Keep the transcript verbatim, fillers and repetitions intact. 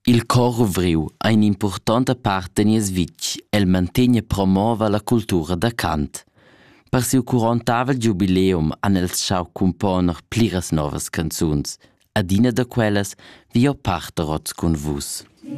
Il coro vriu ha un'importanta part da nies vitg. El mantegna e promova la cultura da cant. Per siu quarontavel giubileum han els schau componer pliras novas canzuns. Adina da quellas vi ho parteroz cun vus.